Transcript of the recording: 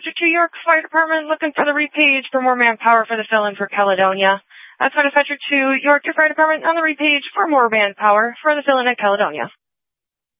Dispatcher 2 York Fire Department, looking for the repage for more manpower for the fill-in for Caledonia. That's Dispatcher 2 York Fire Department on the repage for more manpower for the fill-in at Caledonia.